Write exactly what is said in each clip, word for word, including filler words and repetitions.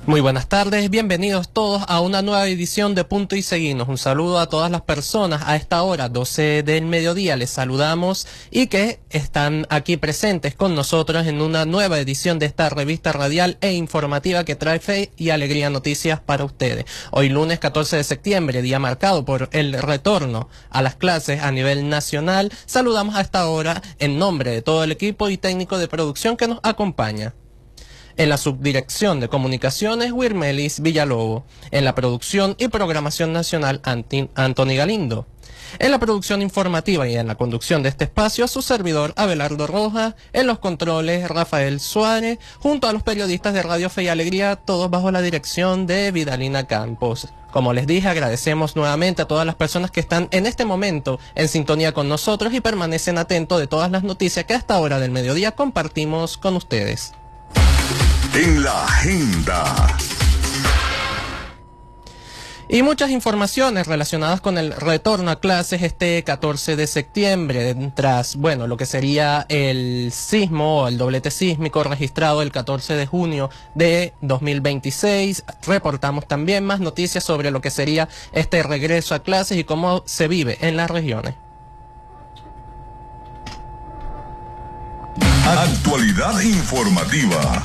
Muy buenas tardes, bienvenidos todos a una nueva edición de Punto y Seguimos. Un saludo a todas las personas a esta hora, doce del mediodía, les saludamos y que están aquí presentes con nosotros en una nueva edición de esta revista radial e informativa que trae fe y alegría noticias para ustedes. Hoy lunes catorce de septiembre, día marcado por el retorno a las clases a nivel nacional, saludamos a esta hora en nombre de todo el equipo y técnico de producción que nos acompaña. En la subdirección de comunicaciones, Wirmelis Villalobos. En la producción y programación nacional, Antin, Antoni Galindo. En la producción informativa y en la conducción de este espacio, su servidor Abelardo Rojas. En los controles, Rafael Suárez. Junto a los periodistas de Radio Fe y Alegría, todos bajo la dirección de Vidalina Campos. Como les dije, agradecemos nuevamente a todas las personas que están en este momento en sintonía con nosotros y permanecen atentos de todas las noticias que a esta hora del mediodía compartimos con ustedes. En la agenda. Y muchas informaciones relacionadas con el retorno a clases este catorce de septiembre, tras, bueno, lo que sería el sismo o el doblete sísmico registrado el catorce de junio de dos mil veintiséis. Reportamos también más noticias sobre lo que sería este regreso a clases y cómo se vive en las regiones. Actualidad informativa.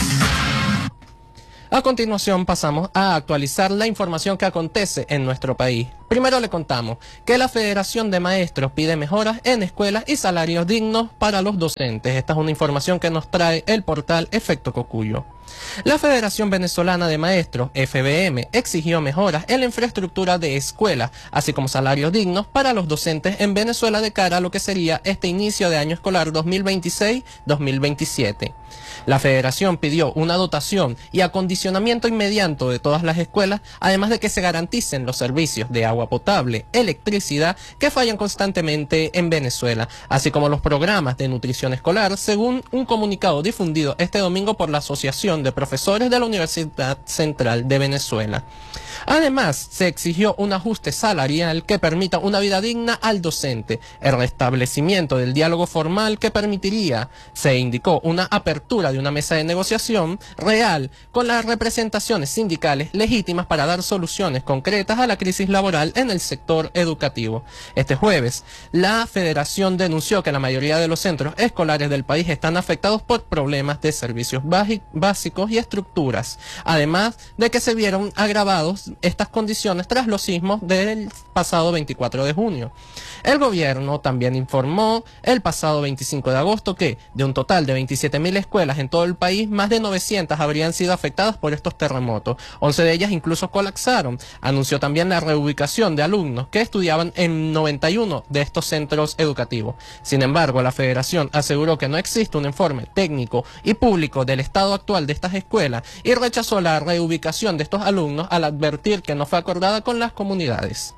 A continuación pasamos a actualizar la información que acontece en nuestro país. Primero le contamos que la Federación de Maestros pide mejoras en escuelas y salarios dignos para los docentes. Esta es una información que nos trae el portal Efecto Cocuyo. La Federación Venezolana de Maestros, F B M, exigió mejoras en la infraestructura de escuelas, así como salarios dignos para los docentes en Venezuela de cara a lo que sería este inicio de año escolar dos mil veintiséis dos mil veintisiete. La Federación pidió una dotación y acondicionamiento inmediato de todas las escuelas, además de que se garanticen los servicios de agua potable, electricidad, que fallan constantemente en Venezuela, así como los programas de nutrición escolar, según un comunicado difundido este domingo por la Asociación de Profesores de la Universidad Central de Venezuela. Además, se exigió un ajuste salarial que permita una vida digna al docente, el restablecimiento del diálogo formal que permitiría, se indicó, una apertura de una mesa de negociación real con las representaciones sindicales legítimas para dar soluciones concretas a la crisis laboral en el sector educativo. Este jueves, la Federación denunció que la mayoría de los centros escolares del país están afectados por problemas de servicios básicos y estructuras, además de que se vieron agravados estas condiciones tras los sismos del pasado veinticuatro de junio. El gobierno también informó el pasado veinticinco de agosto que de un total de veintisiete mil escuelas en todo el país, más de novecientas habrían sido afectadas por estos terremotos. once de ellas incluso colapsaron. Anunció también la reubicación de alumnos que estudiaban en noventa y uno de estos centros educativos. Sin embargo, la Federación aseguró que no existe un informe técnico y público del estado actual de estas escuelas y rechazó la reubicación de estos alumnos al advertir que no fue acordada con las comunidades.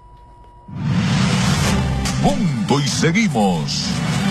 Punto y seguimos.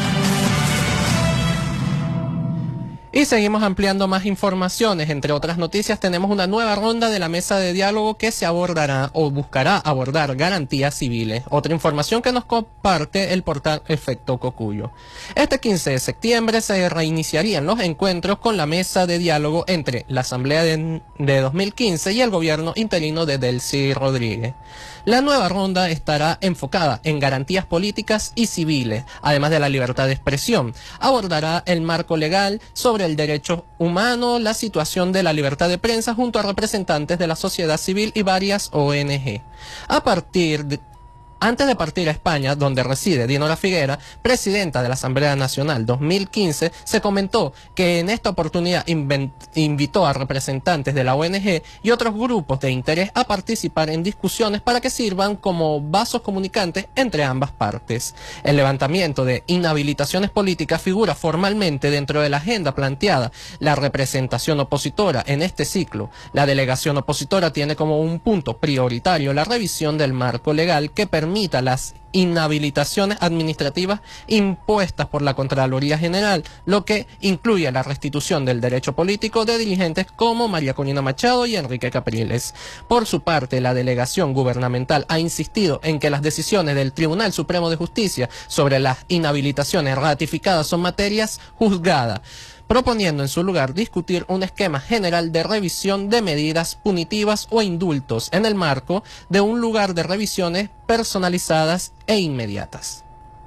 Y seguimos ampliando más informaciones. Entre otras noticias, tenemos una nueva ronda de la mesa de diálogo que se abordará o buscará abordar garantías civiles. Otra información que nos comparte el portal Efecto Cocuyo. Este quince de septiembre se reiniciarían los encuentros con la mesa de diálogo entre la Asamblea de, de dos mil quince y el gobierno interino de Delcy Rodríguez. La nueva ronda estará enfocada en garantías políticas y civiles, además de la libertad de expresión. Abordará el marco legal sobre el derecho humano, la situación de la libertad de prensa junto a representantes de la sociedad civil y varias O N G. A partir de Antes de partir a España, donde reside Dinora Figuera, presidenta de la Asamblea Nacional dos mil quince, se comentó que en esta oportunidad invitó a representantes de la O N G y otros grupos de interés a participar en discusiones para que sirvan como vasos comunicantes entre ambas partes. El levantamiento de inhabilitaciones políticas figura formalmente dentro de la agenda planteada. La representación opositora en este ciclo. La delegación opositora tiene como un punto prioritario la revisión del marco legal que permite permita las inhabilitaciones administrativas impuestas por la Contraloría General, lo que incluye la restitución del derecho político de dirigentes como María Corina Machado y Enrique Capriles. Por su parte, la delegación gubernamental ha insistido en que las decisiones del Tribunal Supremo de Justicia sobre las inhabilitaciones ratificadas son materias juzgadas, proponiendo en su lugar discutir un esquema general de revisión de medidas punitivas o indultos en el marco de un lugar de revisiones personalizadas e inmediatas.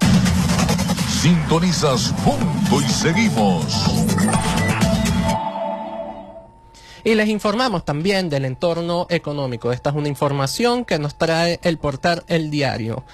Sintonizas Punto y Seguimos. Y les informamos también del entorno económico. Esta es una información que nos trae el portal El Diario.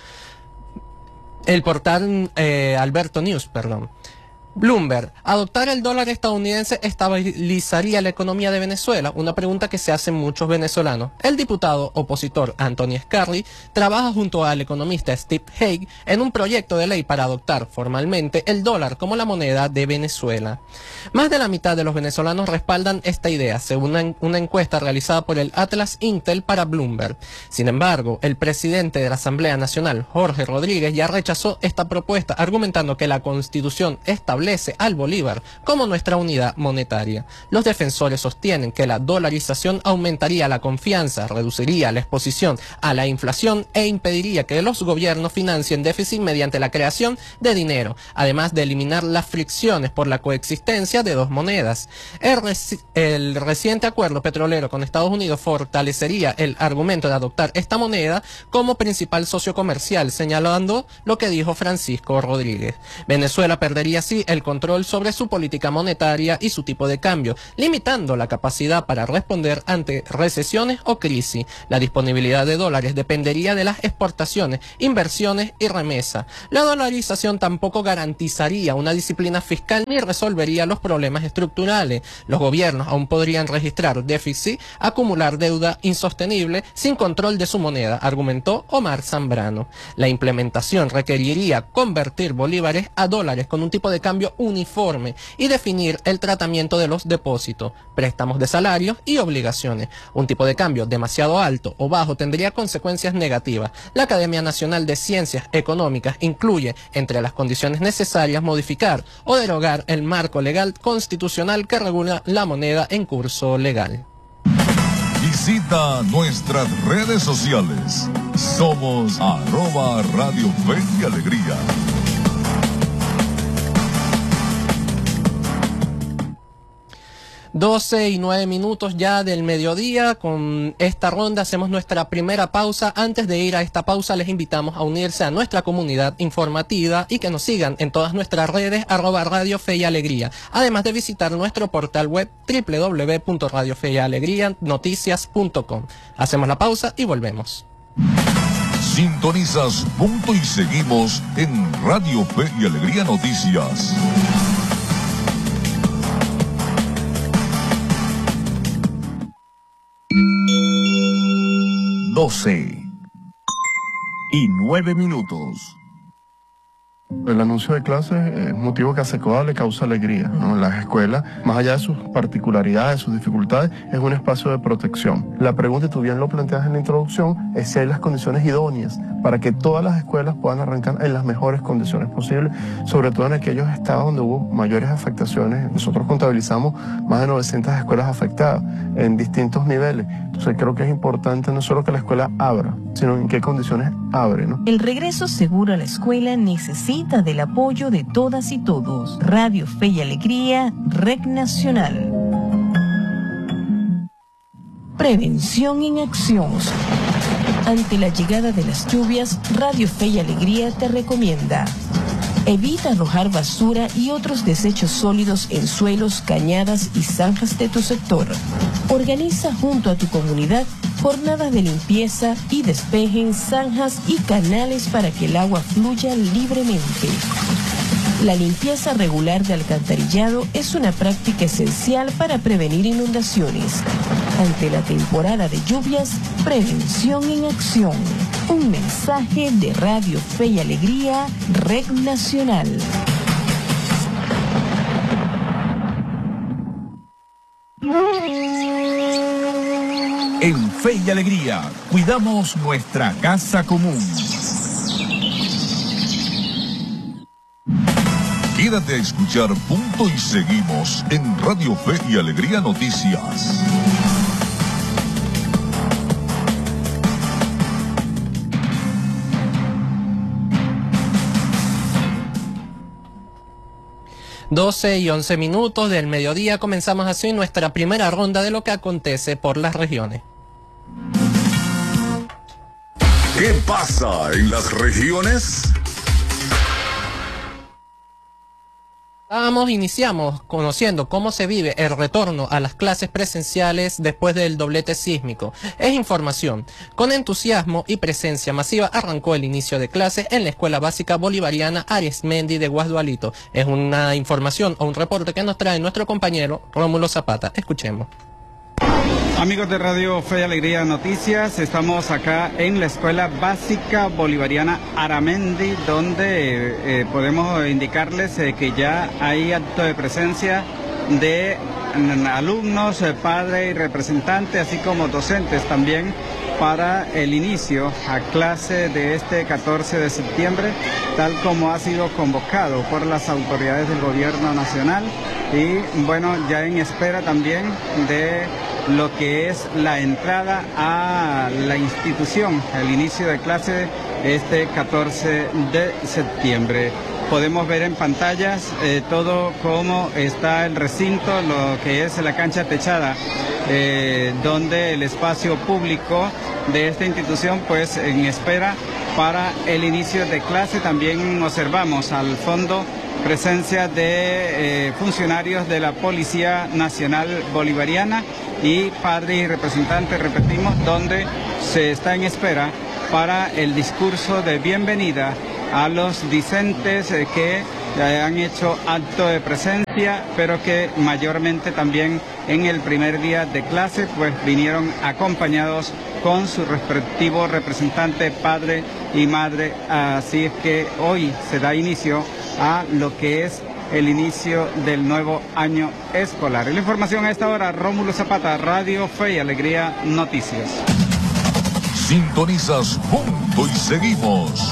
El portal eh, Alberto News, perdón. Bloomberg, ¿adoptar el dólar estadounidense estabilizaría la economía de Venezuela? Una pregunta que se hacen muchos venezolanos. El diputado opositor Anthony Scarry trabaja junto al economista Steve Hague en un proyecto de ley para adoptar formalmente el dólar como la moneda de Venezuela. Más de la mitad de los venezolanos respaldan esta idea, según una, una encuesta realizada por el Atlas Intel para Bloomberg. Sin embargo, el presidente de la Asamblea Nacional, Jorge Rodríguez, ya rechazó esta propuesta, argumentando que la Constitución establece al bolívar como nuestra unidad monetaria. Los defensores sostienen que la dolarización aumentaría la confianza, reduciría la exposición a la inflación e impediría que los gobiernos financien déficit mediante la creación de dinero, además de eliminar las fricciones por la coexistencia de dos monedas. El, reci el reciente acuerdo petrolero con Estados Unidos fortalecería el argumento de adoptar esta moneda como principal socio comercial, señalando lo que dijo Francisco Rodríguez. Venezuela perdería así el control sobre su política monetaria y su tipo de cambio, limitando la capacidad para responder ante recesiones o crisis. La disponibilidad de dólares dependería de las exportaciones, inversiones y remesa. La dolarización tampoco garantizaría una disciplina fiscal ni resolvería los problemas estructurales. Los gobiernos aún podrían registrar déficit, acumular deuda insostenible sin control de su moneda, argumentó Omar Zambrano. La implementación requeriría convertir bolívares a dólares con un tipo de cambio uniforme y definir el tratamiento de los depósitos, préstamos de salarios y obligaciones. Un tipo de cambio demasiado alto o bajo tendría consecuencias negativas. La Academia Nacional de Ciencias Económicas incluye entre las condiciones necesarias modificar o derogar el marco legal constitucional que regula la moneda en curso legal. Visita nuestras redes sociales. Somos arroba Radio Fe y Alegría. doce y nueve minutos ya del mediodía. Con esta ronda hacemos nuestra primera pausa. Antes de ir a esta pausa, les invitamos a unirse a nuestra comunidad informativa y que nos sigan en todas nuestras redes arroba Radio Fe y Alegría, además de visitar nuestro portal web doble u doble u doble u punto radio fe y alegría noticias punto com. Hacemos la pausa y volvemos. Sintonizas Punto y Seguimos en Radio Fe y Alegría Noticias. doce y nueve minutos. El anuncio de clases es un motivo que a SECODA le causa alegría, ¿no? Las escuelas, más allá de sus particularidades, sus dificultades, es un espacio de protección. La pregunta, y tú bien lo planteas en la introducción, es si hay las condiciones idóneas para que todas las escuelas puedan arrancar en las mejores condiciones posibles, sobre todo en aquellos estados donde hubo mayores afectaciones. Nosotros contabilizamos más de novecientas escuelas afectadas en distintos niveles. Entonces creo que es importante no solo que la escuela abra, sino en qué condiciones abre, ¿no? El regreso seguro a la escuela necesita del apoyo de todas y todos. Radio Fe y Alegría, Red Nacional. Prevención en acción. Ante la llegada de las lluvias, Radio Fe y Alegría te recomienda: evita arrojar basura y otros desechos sólidos en suelos, cañadas y zanjas de tu sector. Organiza junto a tu comunidad jornadas de limpieza y despejen zanjas y canales para que el agua fluya libremente. La limpieza regular de alcantarillado es una práctica esencial para prevenir inundaciones. Ante la temporada de lluvias, prevención en acción. Un mensaje de Radio Fe y Alegría, Red Nacional. En Fe y Alegría, cuidamos nuestra casa común. Quédate a escuchar Punto y Seguimos en Radio Fe y Alegría Noticias. doce y once minutos del mediodía comenzamos así nuestra primera ronda de lo que acontece por las regiones. ¿Qué pasa en las regiones? Vamos, iniciamos conociendo cómo se vive el retorno a las clases presenciales después del doblete sísmico. Es información. Con entusiasmo y presencia masiva arrancó el inicio de clases en la Escuela Básica Bolivariana Arismendi de Guasdualito. Es una información o un reporte que nos trae nuestro compañero Rómulo Zapata. Escuchemos. Amigos de Radio Fe y Alegría Noticias, estamos acá en la Escuela Básica Bolivariana Aramendi, donde eh, podemos indicarles eh, que ya hay acto de presencia de mm, alumnos, eh, padres y representantes, así como docentes también, para el inicio a clase de este catorce de septiembre, tal como ha sido convocado por las autoridades del gobierno nacional y bueno, ya en espera también de lo que es la entrada a la institución, el inicio de clase este catorce de septiembre. Podemos ver en pantallas eh, todo cómo está el recinto, lo que es la cancha techada, eh, donde el espacio público de esta institución pues en espera para el inicio de clase. También observamos al fondo presencia de eh, funcionarios de la Policía Nacional Bolivariana y padres y representantes, repetimos, donde se está en espera para el discurso de bienvenida a los discentes eh, que eh, han hecho acto de presencia, pero que mayormente también en el primer día de clase pues vinieron acompañados con su respectivo representante, padre y madre. Así es que hoy se da inicio a lo que es el inicio del nuevo año escolar. La información a esta hora, Rómulo Zapata, Radio Fe y Alegría Noticias. Sintonizas Punto y Seguimos.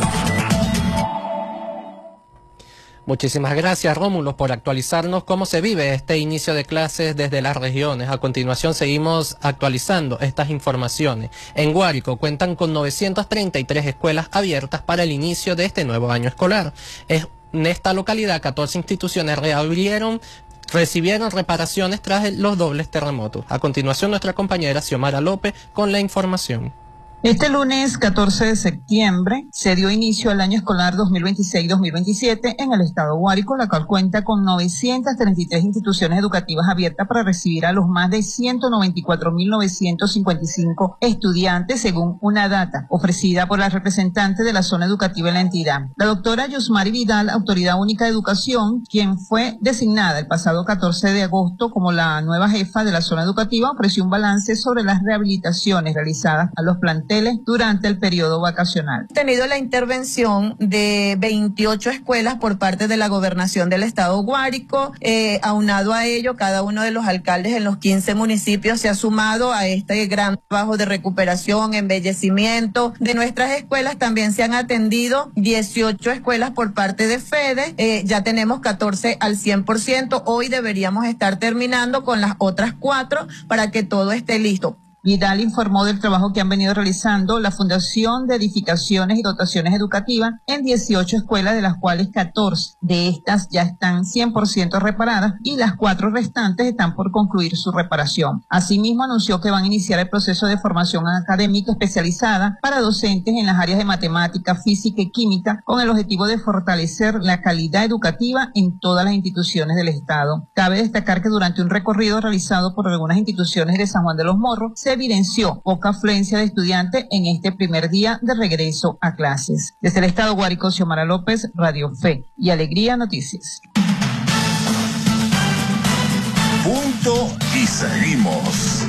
Muchísimas gracias, Rómulo, por actualizarnos cómo se vive este inicio de clases desde las regiones. A continuación seguimos actualizando estas informaciones. En Guárico cuentan con novecientas treinta y tres escuelas abiertas para el inicio de este nuevo año escolar. Es, en esta localidad, catorce instituciones reabrieron, recibieron reparaciones tras los dobles terremotos. A continuación, nuestra compañera Xiomara López con la información. Este lunes catorce de septiembre se dio inicio al año escolar dos mil veintiséis dos mil veintisiete en el estado Guárico, la cual cuenta con novecientas treinta y tres instituciones educativas abiertas para recibir a los más de ciento noventa y cuatro mil novecientos cincuenta y cinco estudiantes, según una data ofrecida por la representante de la zona educativa en la entidad. La doctora Yosmari Vidal, Autoridad Única de Educación, quien fue designada el pasado catorce de agosto como la nueva jefa de la zona educativa, ofreció un balance sobre las rehabilitaciones realizadas a los planteles durante el periodo vacacional. Tenido la intervención de veintiocho escuelas por parte de la gobernación del estado Guárico. Eh, aunado a ello, cada uno de los alcaldes en los quince municipios se ha sumado a este gran trabajo de recuperación, embellecimiento de nuestras escuelas. También se han atendido dieciocho escuelas por parte de FEDE. Eh, ya tenemos catorce al cien por ciento. Hoy deberíamos estar terminando con las otras cuatro para que todo esté listo. Vidal informó del trabajo que han venido realizando la Fundación de Edificaciones y Dotaciones Educativas en dieciocho escuelas, de las cuales catorce de estas ya están cien por ciento reparadas y las cuatro restantes están por concluir su reparación. Asimismo, anunció que van a iniciar el proceso de formación académica especializada para docentes en las áreas de matemática, física y química, con el objetivo de fortalecer la calidad educativa en todas las instituciones del Estado. Cabe destacar que durante un recorrido realizado por algunas instituciones de San Juan de los Morros, se evidenció poca afluencia de estudiantes en este primer día de regreso a clases. Desde el estado Guárico, Xiomara López, Radio Fe y Alegría Noticias. Punto y seguimos.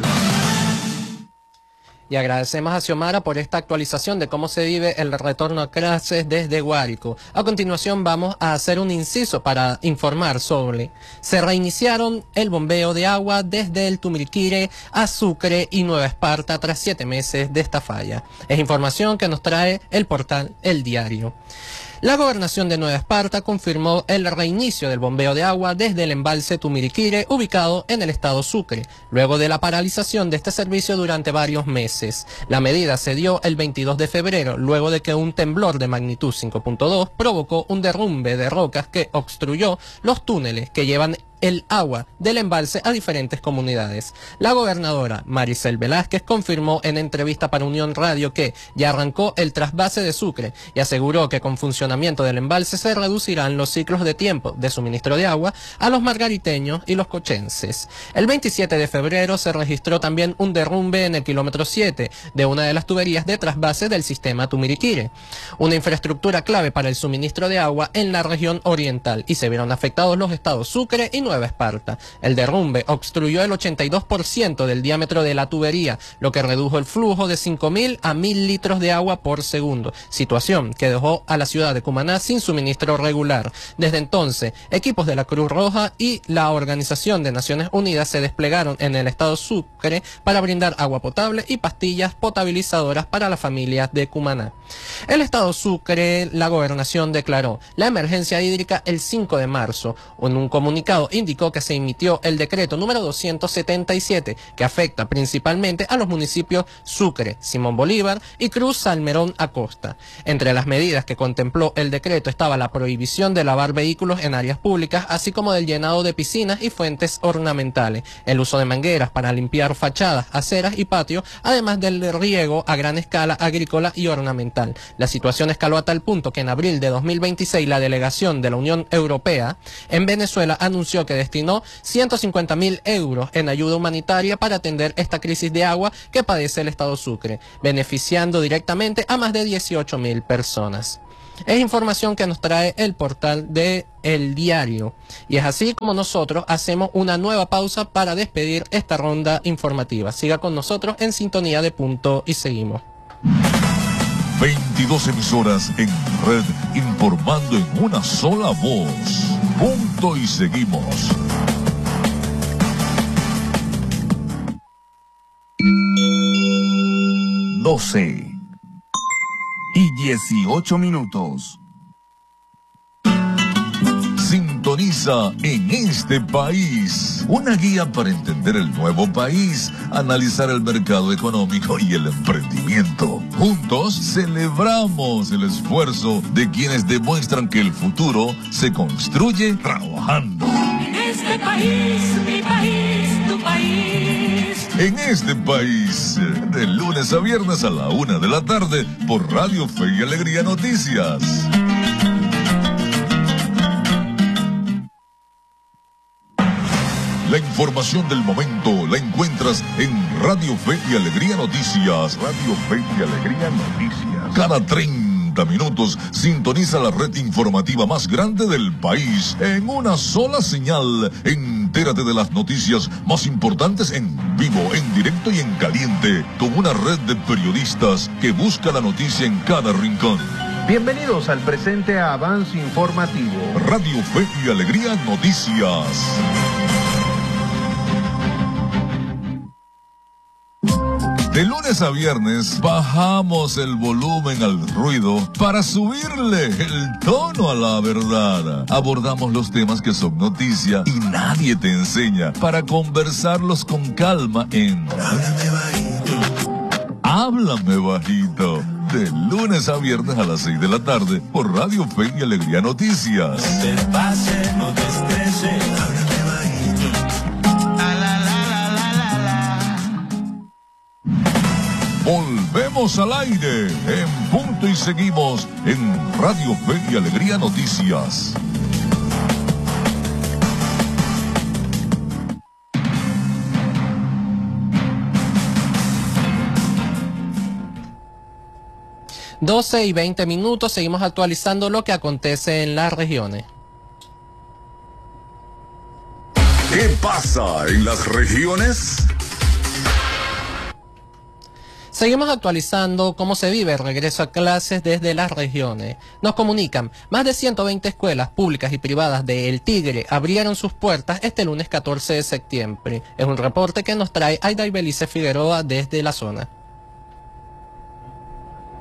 Y agradecemos a Xiomara por esta actualización de cómo se vive el retorno a clases desde Guárico. A continuación vamos a hacer un inciso para informar sobre: se reiniciaron el bombeo de agua desde el Tumilquire a Sucre y Nueva Esparta tras siete meses de esta falla. Es información que nos trae el portal El Diario. La gobernación de Nueva Esparta confirmó el reinicio del bombeo de agua desde el embalse Tumiriquire, ubicado en el estado Sucre, luego de la paralización de este servicio durante varios meses. La medida se dio el veintidós de febrero, luego de que un temblor de magnitud cinco punto dos provocó un derrumbe de rocas que obstruyó los túneles que llevan el agua del embalse a diferentes comunidades. La gobernadora Maricel Velázquez confirmó en entrevista para Unión Radio que ya arrancó el trasvase de Sucre y aseguró que con funcionamiento del embalse se reducirán los ciclos de tiempo de suministro de agua a los margariteños y los cochenses. El veintisiete de febrero se registró también un derrumbe en el kilómetro siete de una de las tuberías de trasvase del sistema Tumiriquire, una infraestructura clave para el suministro de agua en la región oriental, y se vieron afectados los estados Sucre y Nueva Esparta. El derrumbe obstruyó el ochenta y dos por ciento del diámetro de la tubería, lo que redujo el flujo de cinco mil a mil litros de agua por segundo, situación que dejó a la ciudad de Cumaná sin suministro regular. Desde entonces, equipos de la Cruz Roja y la Organización de Naciones Unidas se desplegaron en el estado Sucre para brindar agua potable y pastillas potabilizadoras para las familias de Cumaná. El estado Sucre, la gobernación declaró la emergencia hídrica el cinco de marzo. En un comunicado indicó que se emitió el decreto número doscientos setenta y siete, que afecta principalmente a los municipios Sucre, Simón Bolívar y Cruz Salmerón Acosta. Entre las medidas que contempló el decreto estaba la prohibición de lavar vehículos en áreas públicas, así como del llenado de piscinas y fuentes ornamentales, el uso de mangueras para limpiar fachadas, aceras y patios, además del riego a gran escala agrícola y ornamental. La situación escaló a tal punto que en abril de dos mil veintiséis la delegación de la Unión Europea en Venezuela anunció que destinó ciento cincuenta mil euros en ayuda humanitaria para atender esta crisis de agua que padece el estado Sucre, beneficiando directamente a más de dieciocho mil personas. Es información que nos trae el portal de El Diario, y es así como nosotros hacemos una nueva pausa para despedir esta ronda informativa. Siga con nosotros en sintonía de Punto y Seguimos. veintidós emisoras en red informando en una sola voz. Punto y Seguimos. doce y dieciocho minutos. Sintoniza En Este País, una guía para entender el nuevo país, analizar el mercado económico y el emprendimiento. Juntos celebramos el esfuerzo de quienes demuestran que el futuro se construye trabajando. En este país, mi país, tu país. En Este País, de lunes a viernes a la una de la tarde por Radio Fe y Alegría Noticias. La información del momento la encuentras en Radio Fe y Alegría Noticias. Radio Fe y Alegría Noticias. Cada treinta minutos sintoniza la red informativa más grande del país en una sola señal. Entérate de las noticias más importantes en vivo, en directo y en caliente, con una red de periodistas que busca la noticia en cada rincón. Bienvenidos al presente avance informativo. Radio Fe y Alegría Noticias. De lunes a viernes bajamos el volumen al ruido para subirle el tono a la verdad. Abordamos los temas que son noticia y nadie te enseña para conversarlos con calma en Háblame Bajito. Háblame Bajito. De lunes a viernes a las seis de la tarde por Radio Fe y Alegría Noticias. No te pase, no te estrese. Háblame bajito. La, la, la, la, la, la. Volvemos al aire en Punto y Seguimos en Radio Fe y Alegría Noticias. doce y veinte minutos, seguimos actualizando lo que acontece en las regiones. ¿Qué pasa en las regiones? Seguimos actualizando cómo se vive el regreso a clases desde las regiones. Nos comunican, más de ciento veinte escuelas públicas y privadas de El Tigre abrieron sus puertas este lunes catorce de septiembre. Es un reporte que nos trae Aida Ibelice Figueroa desde la zona.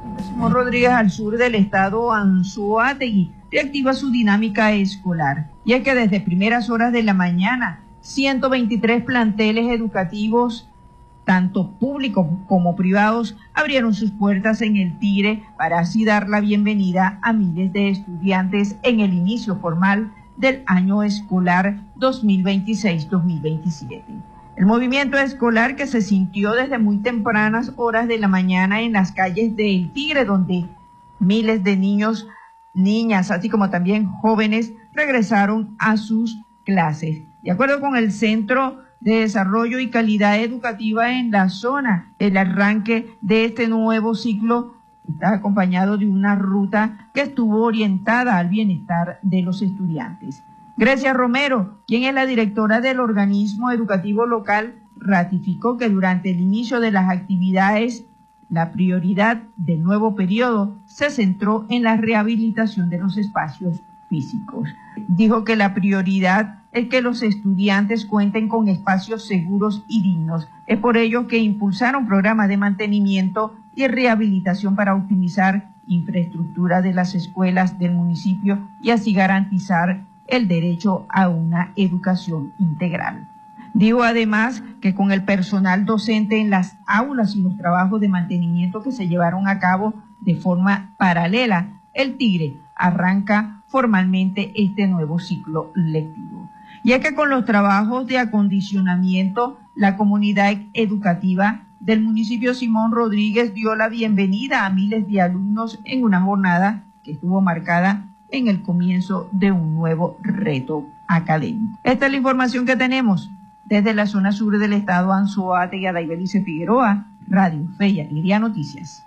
Simón Rodríguez, al sur del estado Anzoátegui, reactiva su dinámica escolar. Y es que desde primeras horas de la mañana, ciento veintitrés planteles educativos, tanto públicos como privados, abrieron sus puertas en el Tigre para así dar la bienvenida a miles de estudiantes en el inicio formal del año escolar dos mil veintiséis dos mil veintisiete. El movimiento escolar que se sintió desde muy tempranas horas de la mañana en las calles del Tigre, donde miles de niños, niñas, así como también jóvenes, regresaron a sus clases. De acuerdo con el Centro de Desarrollo y Calidad Educativa en la zona, el arranque de este nuevo ciclo está acompañado de una ruta que estuvo orientada al bienestar de los estudiantes. Grecia Romero, quien es la directora del organismo educativo local, ratificó que durante el inicio de las actividades, la prioridad del nuevo periodo se centró en la rehabilitación de los espacios físicos. Dijo que la prioridad es que los estudiantes cuenten con espacios seguros y dignos. Es por ello que impulsaron programas de mantenimiento y rehabilitación para optimizar infraestructura de las escuelas del municipio y así garantizar el derecho a una educación integral. Dijo además que con el personal docente en las aulas y los trabajos de mantenimiento que se llevaron a cabo de forma paralela, el Tigre arranca formalmente este nuevo ciclo lectivo. Y es que con los trabajos de acondicionamiento, la comunidad educativa del municipio Simón Rodríguez dio la bienvenida a miles de alumnos en una jornada que estuvo marcada en el comienzo de un nuevo reto académico. Esta es la información que tenemos desde la zona sur del estado Anzoátegui. Daibelice Figueroa, Radio Fe y Alegría Noticias.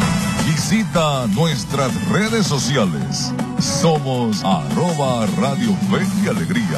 Visita nuestras redes sociales. Somos arroba Radio Fe y Alegría.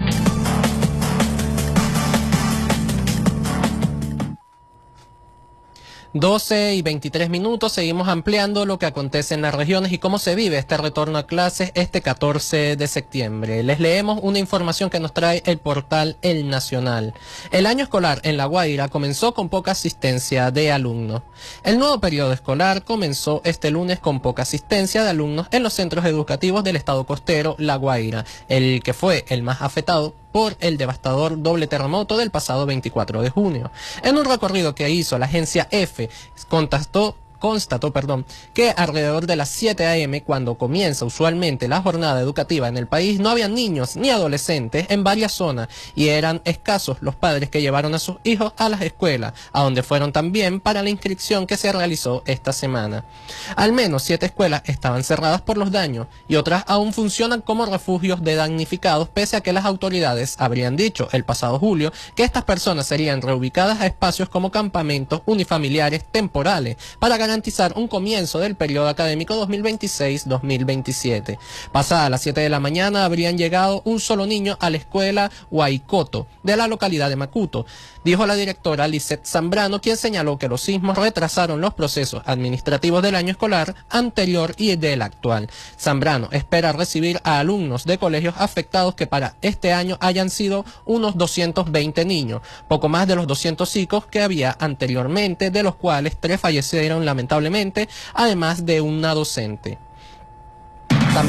doce y veintitrés minutos, seguimos ampliando lo que acontece en las regiones y cómo se vive este retorno a clases este catorce de septiembre. Les leemos una información que nos trae el portal El Nacional. El año escolar en La Guaira comenzó con poca asistencia de alumnos. El nuevo periodo escolar comenzó este lunes con poca asistencia de alumnos en los centros educativos del estado costero La Guaira, el que fue el más afectado por el devastador doble terremoto del pasado veinticuatro de junio. En un recorrido que hizo la agencia EFE, contactó constató, perdón, que alrededor de las siete a eme, cuando comienza usualmente la jornada educativa en el país, no había niños ni adolescentes en varias zonas y eran escasos los padres que llevaron a sus hijos a las escuelas, a donde fueron también para la inscripción que se realizó esta semana. Al menos siete escuelas estaban cerradas por los daños y otras aún funcionan como refugios de damnificados, pese a que las autoridades habrían dicho el pasado julio que estas personas serían reubicadas a espacios como campamentos unifamiliares temporales para garantizar un comienzo del periodo académico dos mil veintiséis dos mil veintisiete. Pasadas las siete de la mañana habrían llegado un solo niño a la escuela Huaycoto de la localidad de Macuto, dijo la directora Lisette Zambrano, quien señaló que los sismos retrasaron los procesos administrativos del año escolar anterior y del actual. Zambrano espera recibir a alumnos de colegios afectados, que para este año hayan sido unos doscientos veinte niños, poco más de los doscientos chicos que había anteriormente, de los cuales tres fallecieron lamentablemente, además de una docente. Tam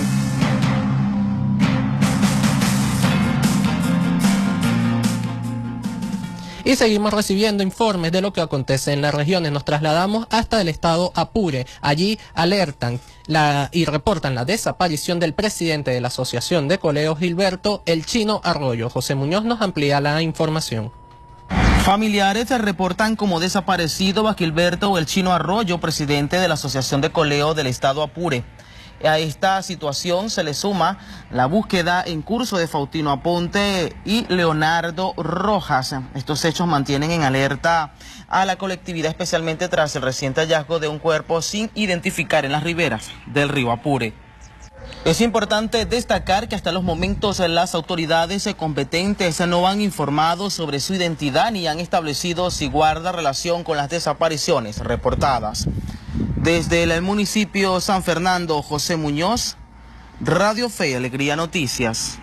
Y seguimos recibiendo informes de lo que acontece en las regiones. Nos trasladamos hasta el estado Apure. Allí alertan la, y reportan la desaparición del presidente de la Asociación de Colegios, Gilberto El Chino Arroyo. José Muñoz nos amplía la información. Familiares se reportan como desaparecido a Gilberto El Chino Arroyo, presidente de la Asociación de Colegios del estado Apure. A esta situación se le suma la búsqueda en curso de Faustino Aponte y Leonardo Rojas. Estos hechos mantienen en alerta a la colectividad, especialmente tras el reciente hallazgo de un cuerpo sin identificar en las riberas del río Apure. Es importante destacar que hasta los momentos las autoridades competentes no han informado sobre su identidad ni han establecido si guarda relación con las desapariciones reportadas. Desde el municipio San Fernando, José Muñoz, Radio Fe y Alegría Noticias.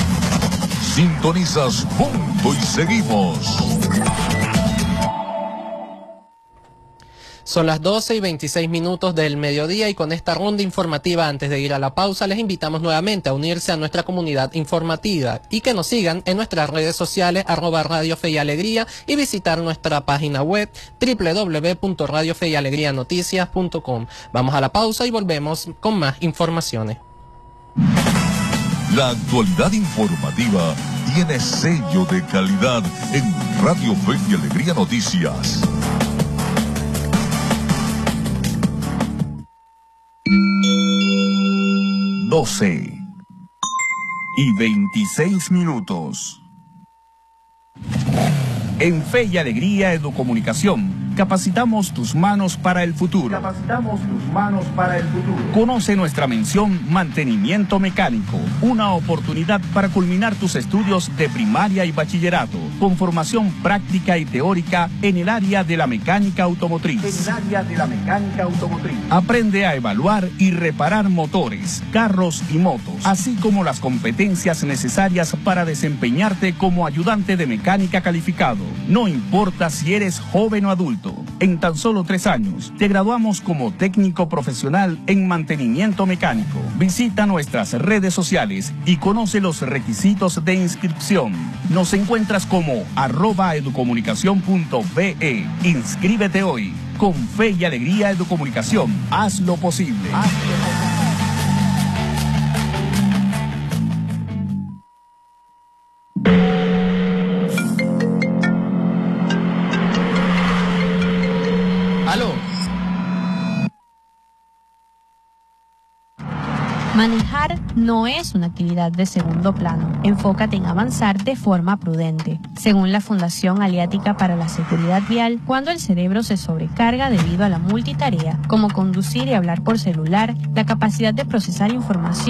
Sintonizas Punto y seguimos. Son las doce y veintiséis minutos del mediodía y con esta ronda informativa antes de ir a la pausa les invitamos nuevamente a unirse a nuestra comunidad informativa y que nos sigan en nuestras redes sociales arroba Radio Fe y Alegría y visitar nuestra página web doble u doble u doble u punto radio fe y alegría noticias punto com. Vamos a la pausa y volvemos con más informaciones. La actualidad informativa tiene sello de calidad en Radio Fe y Alegría Noticias. doce y veintiséis minutos. En Fe y Alegría Educomunicación, capacitamos tus manos para el futuro. Capacitamos tus manos para el futuro. Conoce nuestra mención Mantenimiento Mecánico, una oportunidad para culminar tus estudios de primaria y bachillerato, con formación práctica y teórica en el área de la mecánica automotriz. En el área de la mecánica automotriz. Aprende a evaluar y reparar motores, carros y motos, así como las competencias necesarias para desempeñarte como ayudante de mecánica calificado. No importa si eres joven o adulto, en tan solo tres años te graduamos como técnico profesional en mantenimiento mecánico. Visita nuestras redes sociales y conoce los requisitos de inscripción. Nos encuentras como arroba educomunicación punto be. Inscríbete hoy. Con Fe y Alegría Educomunicación, haz lo posible. Haz lo posible. Manejar no es una actividad de segundo plano. Enfócate en avanzar de forma prudente. Según la Fundación Aliática para la Seguridad Vial, cuando el cerebro se sobrecarga debido a la multitarea, como conducir y hablar por celular, la capacidad de procesar información